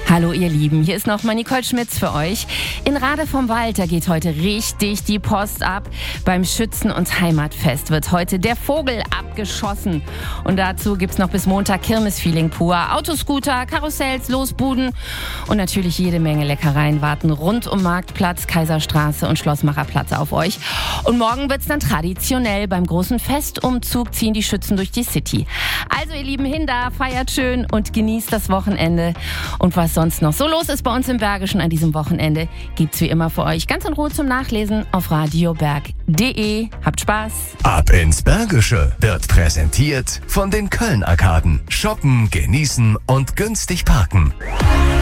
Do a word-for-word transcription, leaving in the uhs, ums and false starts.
Hallo ihr Lieben, hier ist nochmal Nicole Schmitz für euch. In Rade vom Wald, da geht heute richtig die Post ab. Beim Schützen- und Heimatfest wird heute der Vogel abgeschossen. Und dazu gibt's noch bis Montag Kirmesfeeling pur. Autoscooter, Karussells, Losbuden und natürlich jede Menge Leckereien warten rund um Marktplatz, Kaiserstraße und Schlossmacherplatz auf euch. Und morgen wird's dann traditionell. Beim großen Festumzug ziehen die Schützen durch die City. Also ihr Lieben, hin da, feiert schön und genießt das Wochenende. Und was sonst noch so los ist bei uns im Bergischen an diesem Wochenende, gibt's wie immer für euch ganz in Ruhe zum Nachlesen auf radioberg punkt de. Habt Spaß! Ab ins Bergische wird präsentiert von den Köln-Arkaden. Shoppen, genießen und günstig parken.